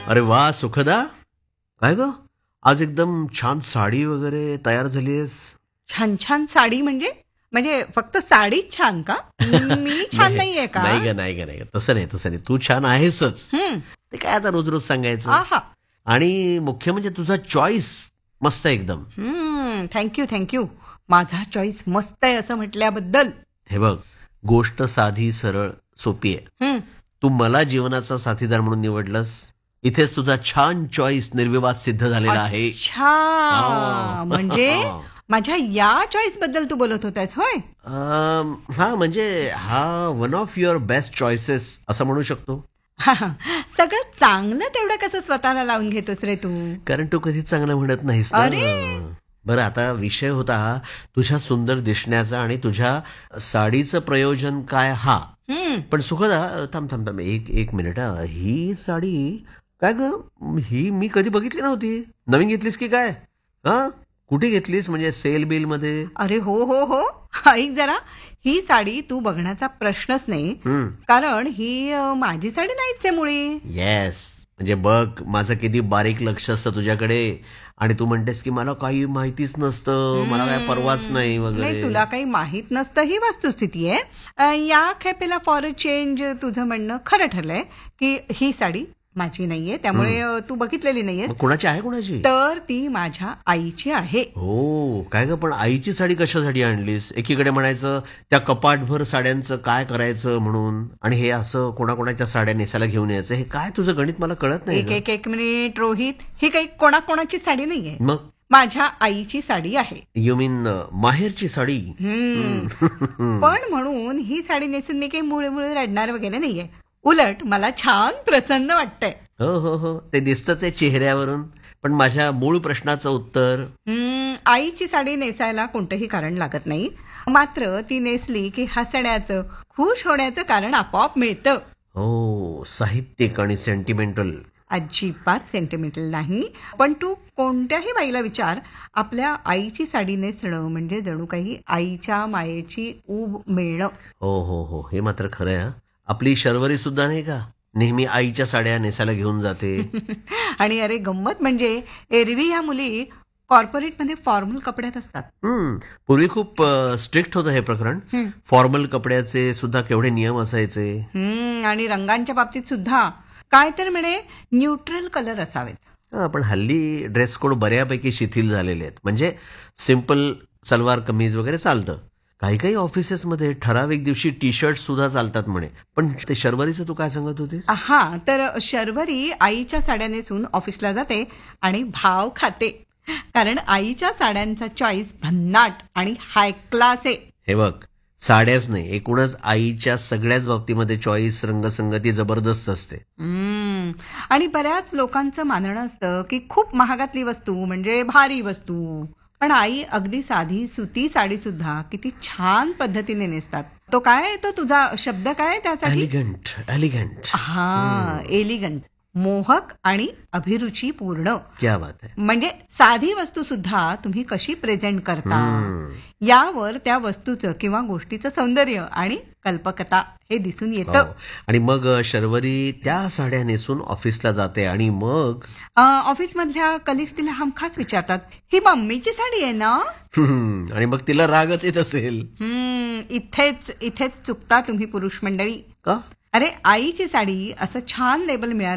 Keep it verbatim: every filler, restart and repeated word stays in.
अरे वा सुखदा, काय ग आज एकदम छान साडी वगैरे तयार झालीयस. छान छान साडी म्हणजे म्हणजे फक्त साडीच छान का? मी छान नाही नाहीये का? नाही ग नाही ग नाही ग. तसं नाही तसं नाही, तू छान आहेसच. हं. ते काय आता रोज रोज सांगायचं. आहा. आणि मुख्य म्हणजे तुझा चॉईस मस्त आहे एकदम. हं. Thank you thank you. माझा चॉईस मस्त आहे असं म्हटल्याबद्दल. हे बघ, गोष्ट साधी सरळ सोपी आहे. हं. तू मला जीवनाचा साथीदार म्हणून निवडलंस. इथेच तुझा छान चॉईस निर्विवाद सिद्ध झालेला आहे. अच्छा, हो. म्हणजे माझ्या या चॉईस बद्दल तू बोलत होतास होय? अम, हा म्हणजे हा one of your best choices असं म्हणू शकतो. सगळं चांगलं तेवढं कसं स्वतःला लावून घेतोस रे तू? कारण तू कधीच चांगलं म्हणत नाहीस ना. अरे! बरं, आता विषय होता तुझ्या सुंदर दिसण्याचा आणि तुझ्या साडीचं प्रयोजन काय हा. हं. पण सुखदा, थांब थांब थांब एक एक मिनिट हा. ही साडी काय ग, ही मी कधी बघितली नव्हती. नवीन घेतलीस की काय? हा, कुठे घेतलीस, म्हणजे सेल बिल मध्ये? अरे हो हो हो, ऐक जरा, ही साडी तू बघण्याचा प्रश्नच नाही. हम्म. कारण ही अ, माझी साडी नाहीच आहे मुळी. येस, म्हणजे बघ माझं किती बारीक लक्ष असतं तुझ्याकडे. आणि तू म्हणतेस की मला काही माहितीच नसतं, मला काय परवाच नाही नाही, वगैरे. तुला काही माहित नसतं ही वस्तुस्थिती आहे. अ, या खेपेला फॉर अ चेंज तुझं म्हणणं खरं ठरलंय की ही साडी माझी नाहीये, त्यामुळे अ, तू बघितलेली नाहीये. मग कुणाची आहे, कुणाची? तर ती माझ्या आईची आहे. हो काय ग, पण आईची साडी कशासाठी आणलीस? एकीकडे म्हणायचं त्या कपाटभर साड्यांचं काय करायचं म्हणून, आणि हे असं कोणाकोणाच्या साड्या नेसायला घेऊन यायचं. हे काय तुझं गणित मला कळत नाही एक ग. एक एक मिनिट रोहित, ही काही कोणाकोणाची साडी नाहीये, मग माझ्या आईची साडी आहे. यू मीन माहेरची साडी? हम्म. पण म्हणून ही साडी नेसून मी काही मुळे मुळे रडणार वगैरे नाहीये. उलट मला छान प्रसन्न वाटतंय. हो हो हो, ते दिसतच आहे चेहऱ्यावरून. पण माझ्या मूळ प्रश्नाचं उत्तर? हम्म, आईची साडी नेसायला कोणतंही कारण लागत नाही. मात्र ती नेसली की हसण्याचं, खुश होण्याचं कारण आपोआप मिळतं. हो, साहित्यिक आणि सेंटिमेंटल. अजिबात सेंटिमेंटल नाही. पण तू कोणत्याही बाईला विचार, आपल्या आईची साडी नेसणं म्हणजे जणू काही आईच्या मायेची ऊब मिळणं. हो हो हो, हे मात्र खरं आहे. आपली शर्वरी सुद्धा नाही का नेहमी आईच्या साड्या नेसायला घेऊन जाते. आणि अरे गंमत म्हणजे एरवी ह्या मुली कॉर्पोरेटमध्ये फॉर्मल कपड्यात असतात. हम्म, पूर्वी खूप स्ट्रिक्ट होतं हे प्रकरण. हं. फॉर्मल कपड्याचे सुद्धा केवढे नियम असायचे. हम्म, आणि रंगांच्या बाबतीत सुद्धा काय तर म्हणे न्यूट्रल कलर असावेत. हा, पण हल्ली ड्रेस कोड बऱ्यापैकी शिथिल झालेले आहेत. म्हणजे सिंपल सलवार कमीज वगैरे चालतं. काही काही ऑफिसेसमध्ये ठराविक दिवशी टी शर्ट सुद्धा चालतात म्हणे. पण ते शर्वरीचं तू काय सांगत होतीस? हा, तर शर्वरी आईच्या साड्या नेसून ऑफिसला जाते आणि भाव खाते. कारण आईच्या साड्यांचा चॉईस भन्नाट आणि हाय क्लास आहे. हे बघ, साड्याच नाही, एकूणच आईच्या सगळ्याच बाबतीमध्ये चॉईस, रंगसंगती जबरदस्त असते. हम्म, आणि बऱ्याच लोकांचं मानणं असतं की खूप महागातली वस्तू म्हणजे भारी वस्तू. पण आई अगदी साधी सुती साडी सुद्धा किती छान पद्धतीने नेसतात. तो काय, तो तुझा शब्द काय त्यासाठी? एलिगंट. एलिगंट. हा, एलिगंट, मोहक आणि अभिरुचीपूर्ण. क्या बात आहे. म्हणजे साधी वस्तू सुद्धा तुम्ही कशी प्रेझेंट करता हम्म. यावर त्या वस्तूचं किंवा गोष्टीचं सौंदर्य आणि कल्पकता हे दिसून हो. येतं. आणि मग शर्वरी त्या साड्या नेसून ऑफिसला जाते आणि मग अ, ऑफिसमधल्या कलिग्स तिला हमखास विचारतात, ही मम्मीची साडी आहे ना? हम्म, आणि मग तिला रागच येत असेल. हम्म, इथेच इथेच चुकता तुम्ही पुरुष मंडळी. का? अरे आईची साडी असं छान लेबल मिळालं